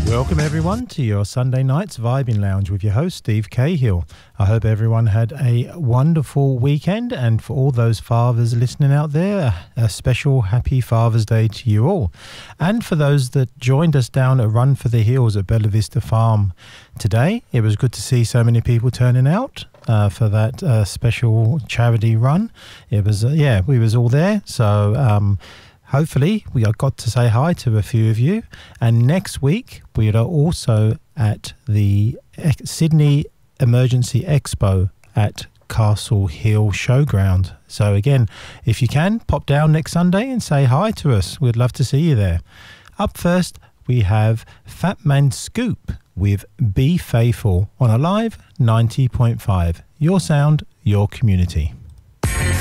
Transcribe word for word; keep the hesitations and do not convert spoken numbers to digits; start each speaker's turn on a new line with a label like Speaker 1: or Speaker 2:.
Speaker 1: Welcome everyone to your Sunday night's Vibing Lounge with your host Steve Cahill. I hope everyone had a wonderful weekend, and for all those fathers listening out there, a special happy Father's Day to you all. And for those that joined us down at Run for the Hills at Bella Vista Farm today, it was good to see so many people turning out uh, for that uh, special charity run. It was, uh, yeah, we was all there. So, um, hopefully we got to say hi to a few of you. And next week we are also at the Sydney Emergency Expo at Castle Hill Showground. So again, if you can, pop down next Sunday and say hi to us. We'd love to see you there. Up first, we have Fat Man Scoop with Be Faithful on Alive ninety point five. Your sound, your community.